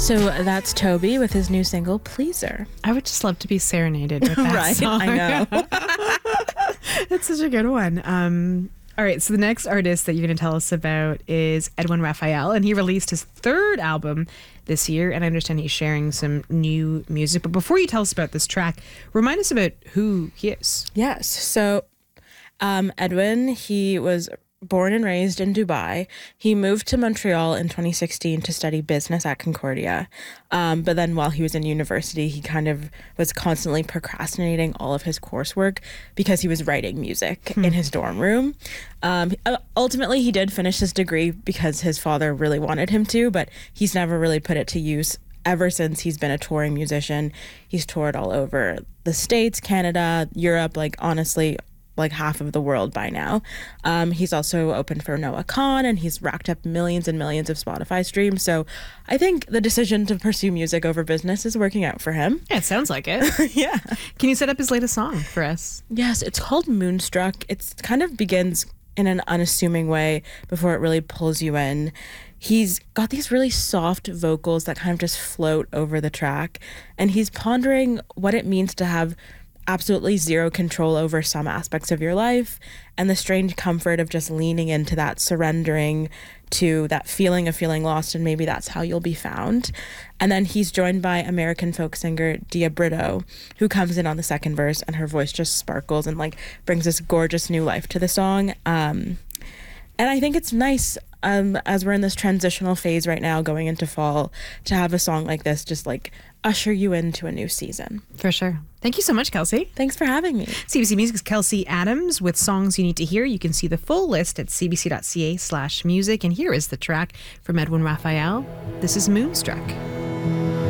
So that's Toby with his new single, Pleaser. I would just love to be serenaded with that Right, song. I know. That's such a good one. All right, so the next artist that you're going to tell us about is Edwin Raphael, and he released his third album this year, and I understand he's sharing some new music. But before you tell us about this track, remind us about who he is. Yes. So Edwin, he was born and raised in Dubai. He moved to Montreal in 2016 to study business at Concordia. But then while he was in university, he kind of was constantly procrastinating all of his coursework because he was writing music in his dorm room. Ultimately, he did finish his degree because his father really wanted him to, but he's never really put it to use. Ever since he's been a touring musician, he's toured all over the States, Canada, Europe, like honestly, like half of the world by now. He's also opened for Noah Khan, and he's racked up millions and millions of Spotify streams. So I think the decision to pursue music over business is working out for him. Yeah, it sounds like it. Yeah. Can you set up his latest song for us? Yes, it's called Moonstruck. It kind of begins in an unassuming way before it really pulls you in. He's got these really soft vocals that kind of just float over the track, and he's pondering what it means to have absolutely zero control over some aspects of your life, and the strange comfort of just leaning into that, surrendering to that feeling of feeling lost, and maybe that's how you'll be found. And then he's joined by American folk singer Dia Brito, who comes in on the second verse, and her voice just sparkles and like brings this gorgeous new life to the song. And I think it's nice, as we're in this transitional phase right now going into fall, to have a song like this just like usher you into a new season. For sure. Thank you so much, Kelsey. Thanks for having me. CBC Music's Kelsey Adams with songs you need to hear. You can see the full list at cbc.ca/music. And here is the track from Edwin Raphael. This is Moonstruck.